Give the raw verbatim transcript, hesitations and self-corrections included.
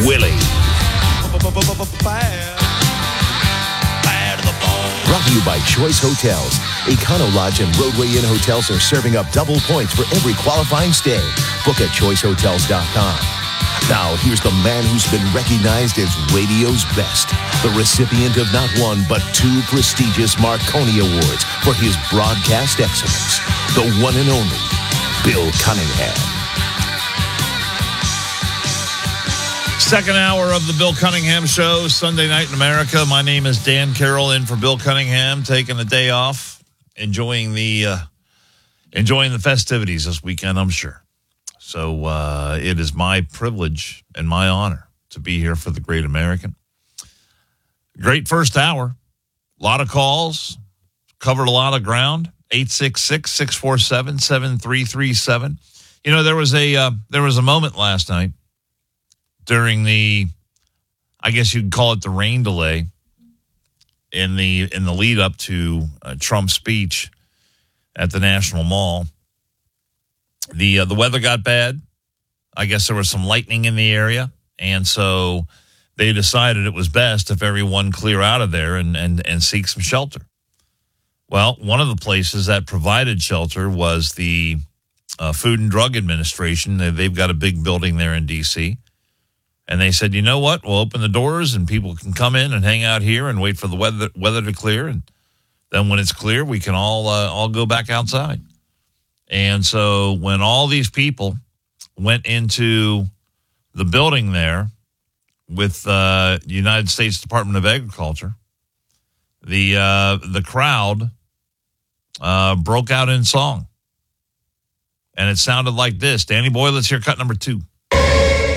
Willie. Brought to you by Choice Hotels. Econo Lodge and Roadway Inn Hotels are serving up double points for every qualifying stay. Book at choice hotels dot com. Now, here's the man who's been recognized as radio's best. The recipient of not one, but two prestigious Marconi Awards for his broadcast excellence. The one and only Bill Cunningham. Second hour of the Bill Cunningham Show, Sunday night in America. My name is Dan Carroll, in for Bill Cunningham, taking the day off, enjoying the uh, enjoying the festivities this weekend, I'm sure. So uh, it is my privilege and my honor to be here for the Great American. Great first hour. A lot of calls. Covered a lot of ground. eight six six, six four seven, seven three three seven. You know, there was a uh, there was a moment last night during the, I guess you'd call it the rain delay in the in the lead up to uh, Trump's speech at the National Mall. The uh, the weather got bad. I guess there was some lightning in the area, and so they decided it was best if everyone clear out of there and and, and seek some shelter. Well, one of the places that provided shelter was the uh, Food and Drug Administration. They've got a big building there in D C, and they said, you know what? We'll open the doors and people can come in and hang out here and wait for the weather weather to clear, and then when it's clear, we can all uh, all go back outside. And so when all these people went into the building there with uh, the United States Department of Agriculture, the uh, the crowd uh, broke out in song. And it sounded like this. Danny Boy, let's hear cut number two.